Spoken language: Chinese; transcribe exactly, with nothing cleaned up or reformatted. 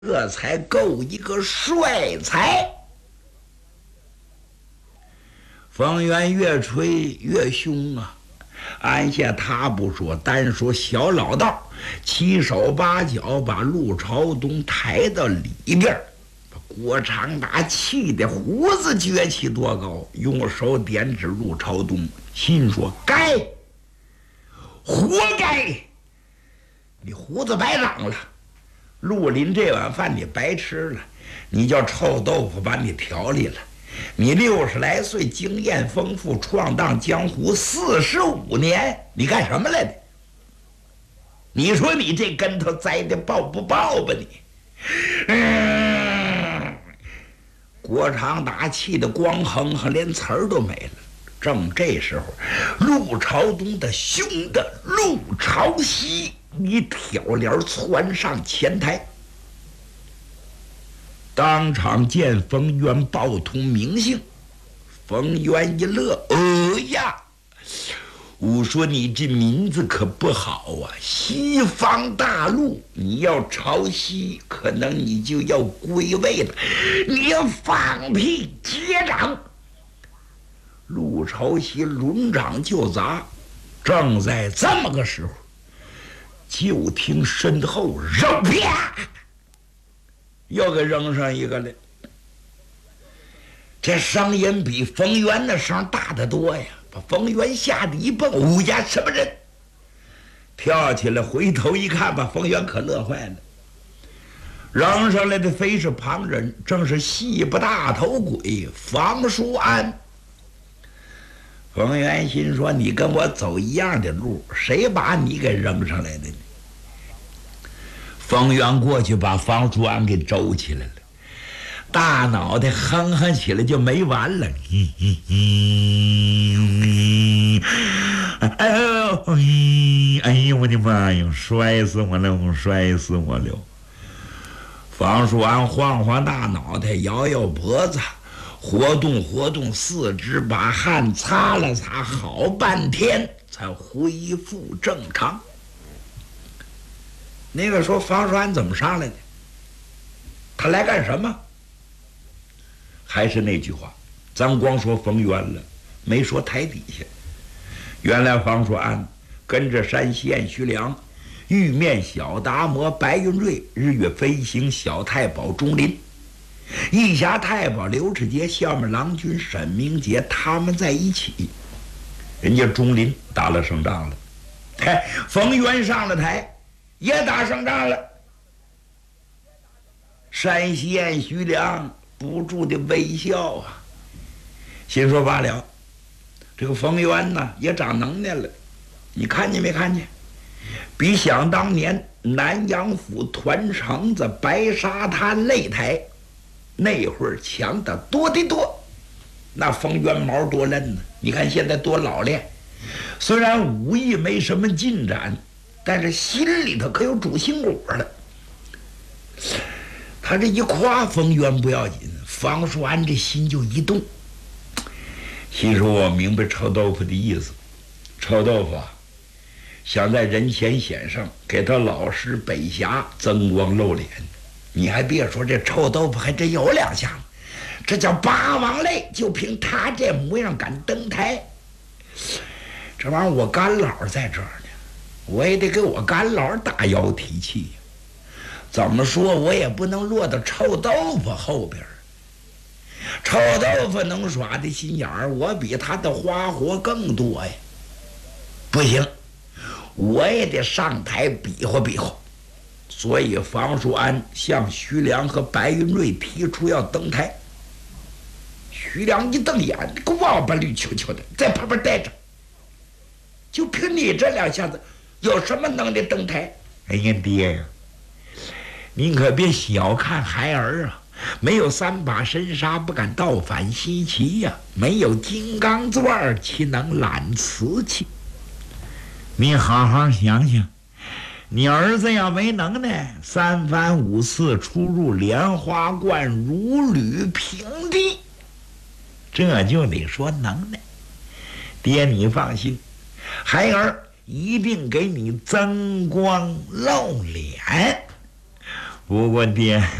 这才够一个帅才。方圆越吹越凶啊！按下他不说，单说小老道七手八脚把陆朝东抬到里边，把郭长达气得胡子撅起多高，用手点指陆朝东，心说：该，活该！你胡子白长了，陆林这碗饭你白吃了，你叫臭豆腐把你调理了。你六十来岁，经验丰富，闯荡江湖四十五年，你干什么来的？你说你这跟头栽的爆不爆吧你？嗯，郭长达气得光哼哼，连词儿都没了。正这时候，陆朝东的兄的陆朝夕一挑帘窜上前台，当场见冯渊报通名姓。冯渊一乐：呃呀，我说你这名字可不好啊，西方大陆，你要朝西，可能你就要归位了。你要放屁，接掌！陆朝夕抡掌就砸。正在这么个时候，就听身后扔啪，又给扔上一个来。这声音比冯渊的声大得多呀，把冯渊吓得一蹦，乌鸦什么人？跳起来回头一看，把冯渊可乐坏了。扔上来的非是旁人，正是戏不大头鬼房叔安。冯渊心说：你跟我走一样的路，谁把你给扔上来的呢？冯渊过去把房叔安给周起来了，大脑袋哼哼起来就没完了。哎呦，哎呦，我的妈呀！摔死我了，摔死我了！房叔安晃晃大脑袋，摇摇脖子，活动活动四肢，把汗擦了擦，好半天才恢复正常。那个说房叔安怎么上来的？他来干什么？还是那句话，咱光说冯渊了，没说台底下。原来房叔安跟着山西燕徐良、玉面小达摩白云瑞日月飞行小太保钟林、义侠太保刘志杰、笑面郎君沈明杰，他们在一起。人家钟林打了胜仗了，嘿，冯渊上了台也打胜仗了。山西燕徐良不住的微笑啊，心说罢了，这个冯渊呢也长能耐了。你看见没看见？比想当年南阳府团城子白沙滩擂台那会儿强的多得多。那冯渊毛多嫩呢，你看现在多老练。虽然武艺没什么进展，但是心里头可有主心骨了。他这一夸冯渊不要紧，房叔安这心就一动，心说我明白臭豆腐的意思。臭豆腐啊，想在人前显圣，给他老师北侠增光露脸。你还别说，这臭豆腐还真有两下，这叫八王类，就凭他这模样敢登台。这玩意儿我干老在这儿呢，我也得给我干老打腰提气呀。怎么说我也不能落到臭豆腐后边。臭豆腐能耍的心眼儿，我比他的花活更多呀。不行，我也得上台比划比划。所以房叔安向徐良和白云瑞提出要登台。徐良一瞪眼，个王八绿球球的，在旁边待着。就凭你这两下子，有什么能力登台？哎呀爹呀，您可别小看孩儿啊！没有三把神杀，不敢倒反西岐呀；没有金刚钻，岂能揽瓷器？你好好想想，你儿子要没能耐，三番五次出入莲花观，如履平地，这就得说能耐。爹，你放心，孩儿一定给你增光露脸。 不过爹。